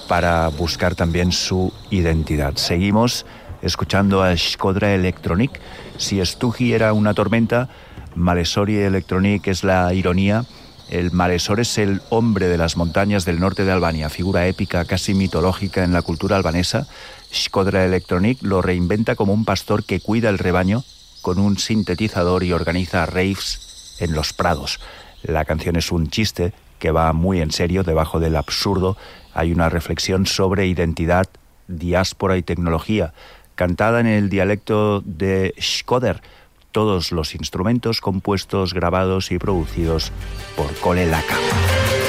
para buscar también su identidad. Seguimos escuchando a Shkodra Electronic. Si Stughi era una tormenta, Malesori Electronic es la ironía. El Malesor es el hombre de las montañas del norte de Albania, figura épica, casi mitológica en la cultura albanesa. Shkodra Electronic lo reinventa como un pastor que cuida el rebaño con un sintetizador y organiza raves en los prados. La canción es un chiste que va muy en serio. Debajo del absurdo hay una reflexión sobre identidad, diáspora y tecnología, cantada en el dialecto de Shkoder. Todos los instrumentos compuestos, grabados y producidos por Kole Laka.